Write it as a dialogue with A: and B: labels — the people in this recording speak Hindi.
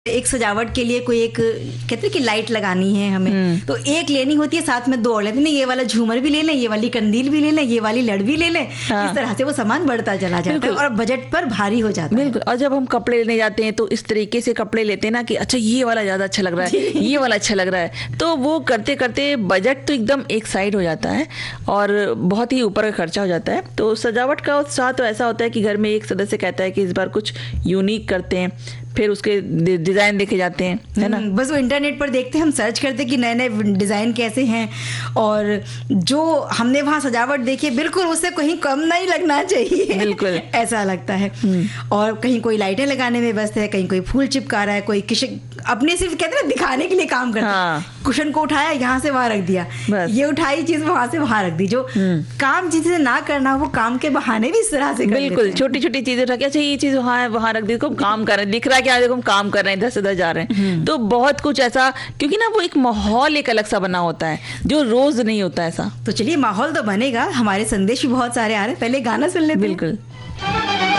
A: एक सजावट के लिए कोई एक कहते हैं कि लाइट लगानी है हमें, तो एक लेनी होती है, साथ में दो और लेते हैं, ये वाला झूमर भी ले लें, ये वाली कंदील भी ले लें, ये वाली लड़ भी ले लें। हाँ। इस तरह से वो सामान बढ़ता चला जाता है और बजट पर भारी हो जाता है।
B: बिल्कुल। और जब हम कपड़े लेने जाते हैं तो इस तरीके से कपड़े लेते हैं ना कि अच्छा ये वाला ज्यादा अच्छा लग रहा है, ये वाला अच्छा लग रहा है, तो वो करते करते बजट तो एकदम एक साइड हो जाता है और बहुत ही ऊपर का खर्चा हो जाता है। तो सजावट का उत्साह तो ऐसा होता है कि घर में एक सदस्य कहता है कि इस बार कुछ यूनिक करते हैं, फिर उसके डिजाइन देखे जाते हैं, है ना।
A: बस वो इंटरनेट पर देखते हैं, हम सर्च करते हैं कि नए नए डिजाइन कैसे हैं, और जो हमने वहाँ सजावट देखी है बिल्कुल उससे कहीं कम नहीं लगना चाहिए,
B: बिल्कुल
A: ऐसा लगता है। और कहीं कोई लाइटें लगाने में व्यस्त है, कहीं कोई फूल चिपका रहा है, कोई अपने सिर्फ कहते हैं ना दिखाने के लिए काम करता है। कुशन को उठाया यहाँ से वहां रख दिया, ये उठाई चीज वहां से वहां रख दी। जो काम जिसे ना करना वो काम के बहाने भी इस तरह से
B: बिल्कुल छोटी छोटी चीजें उठा के अच्छा ये चीज वहां है वहां रख दी, काम कर रहे हैं, दिख रहा है कि आज हम काम कर रहे हैं, इधर से उधर जा रहे हैं। तो बहुत कुछ ऐसा, क्योंकि ना वो एक माहौल एक अलग सा बना होता है जो रोज नहीं होता ऐसा।
A: तो चलिए माहौल तो बनेगा, हमारे संदेश भी बहुत सारे आ रहे हैं, पहले गाना सुन लेते हैं।
B: बिल्कुल।